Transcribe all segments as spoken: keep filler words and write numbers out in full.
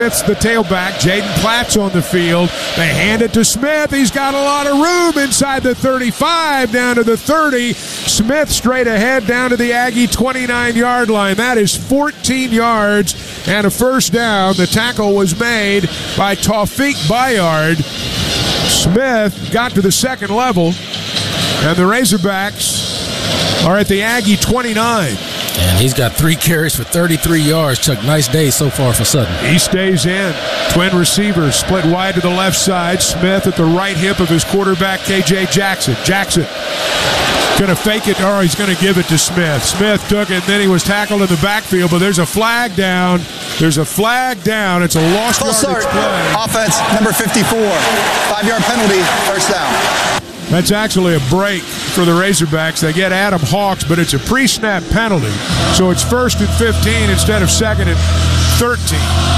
Smith's the tailback. Jaden Platt's on the field. They hand it to Smith. He's got a lot of room inside the thirty-five, down to the thirty. Smith straight ahead down to the Aggie twenty-nine-yard line. That is fourteen yards and a first down. The tackle was made by Tawfiq Bayard. Smith got to the second level, and the Razorbacks are at the Aggie twenty-nine. And he's got three carries for thirty-three yards. Chuck, nice day so far for Sutton. He stays in. Twin receivers split wide to the left side. Smith at the right hip of his quarterback, K J Jackson. Jackson going to fake it, or he's going to give it to Smith. Smith took it, and then he was tackled in the backfield, but there's a flag down. There's a flag down. It's a lost Full yardage start. play. Offense, number fifty-four. Five-yard penalty, first down. That's actually a break for the Razorbacks. They get Adam Hawks, but it's a pre-snap penalty. So it's first and fifteen instead of second and thirteen.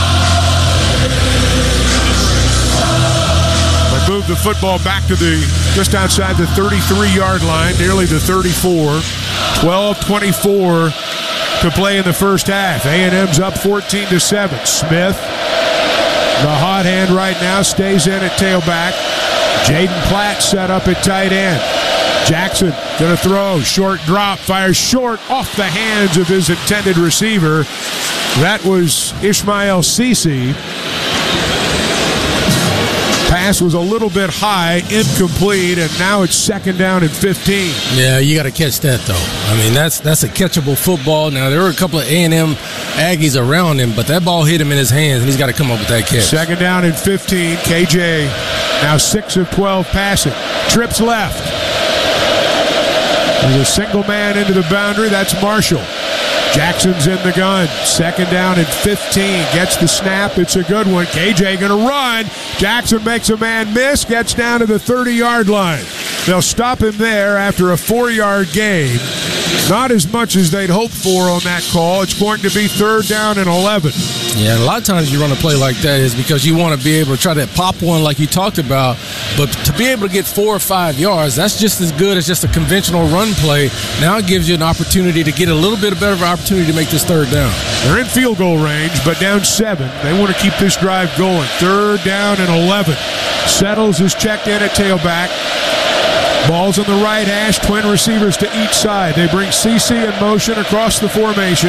They move the football back to the just outside the thirty-three-yard line, nearly the thirty-four. twelve twenty-four to play in the first half. A and M's up fourteen to seven. Smith, the hot hand right now, stays in at tailback. Jaden Platt set up at tight end. Jackson going to throw. Short drop. Fires short off the hands of his intended receiver. That was Ishmael Cece. Pass was a little bit high, incomplete, and now it's second down and fifteen. Yeah, you got to catch that, though. I mean, that's that's a catchable football. Now, there were a couple of A and M Aggies around him, but that ball hit him in his hands, and he's got to come up with that catch. Second down and fifteen. K J now six of twelve passing. Trips left. There's a single man into the boundary. That's Marshall. Jackson's in the gun. Second down and fifteen. Gets the snap. It's a good one. K J going to run. Jackson makes a man miss. Gets down to the thirty-yard line. They'll stop him there after a four-yard gain. Not as much as they'd hoped for on that call. It's going to be third down and eleven. Yeah, a lot of times you run a play like that is because you want to be able to try to pop one like you talked about, but to be able to get four or five yards, that's just as good as just a conventional run play. Now it gives you an opportunity to get a little bit better of an opportunity to make this third down. They're in field goal range, but down seven. They want to keep this drive going. Third down and eleven. Settles is checked in at tailback. Ball's on the right hash, twin receivers to each side. They bring Cece in motion across the formation.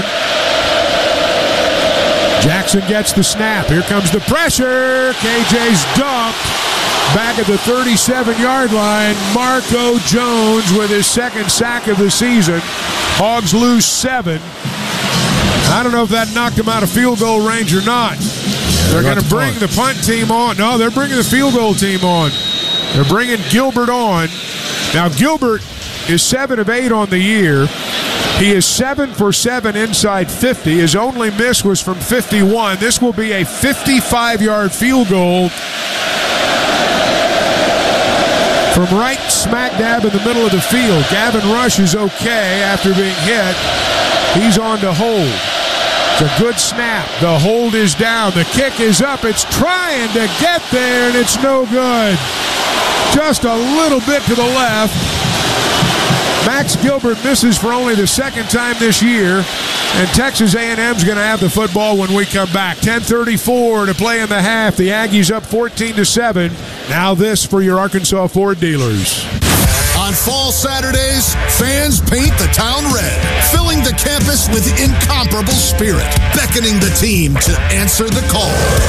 Jackson gets the snap. Here comes the pressure. K J's dumped. Back at the thirty-seven-yard line, Marco Jones with his second sack of the season. Hogs lose seven. I don't know if that knocked him out of field goal range or not. They're going to bring the punt team on. No, they're bringing the field goal team on. They're bringing Gilbert on. Now, Gilbert is seven of eight on the year. He is seven for seven inside fifty. His only miss was from fifty-one. This will be a fifty-five-yard field goal from right smack dab in the middle of the field. Gavin Rush is okay after being hit. He's on to hold. It's a good snap. The hold is down. The kick is up. It's trying to get there, and it's no good. Just a little bit to the left. Max Gilbert misses for only the second time this year, and Texas A and M's going to have the football when we come back. ten thirty-four to play in the half. The Aggies up fourteen to seven. Now this for your Arkansas Ford dealers. On fall Saturdays, fans paint the town red, filling the campus with incomparable spirit, beckoning the team to answer the call.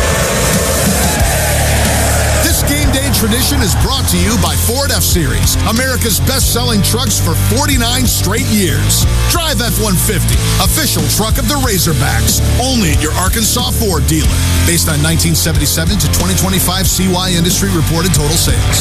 This game day tradition is brought to you by Ford F-Series, America's best-selling trucks for forty-nine straight years. Drive F one fifty, official truck of the Razorbacks, only at your Arkansas Ford dealer. Based on nineteen seventy-seven to twenty twenty-five C Y industry reported total sales.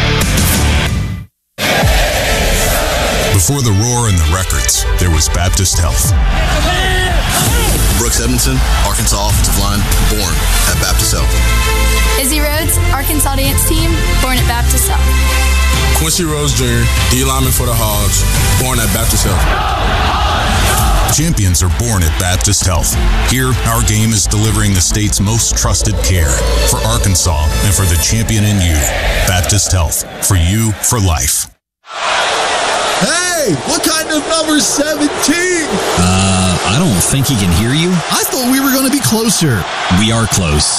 Before the roar and the records, there was Baptist Health. Brooks Edmondson, Arkansas offensive line, born at Baptist Health. Izzy Rhodes, Arkansas dance team, born at Baptist Health. Quincy Rose Junior, D lineman for the Hogs, born at Baptist Health. Champions are born at Baptist Health. Here, our game is delivering the state's most trusted care for Arkansas and for the champion in you. Baptist Health, for you, for life. Hey, what kind of number seventeen? Uh, I don't think he can hear you. I thought we were going to be closer. We are close.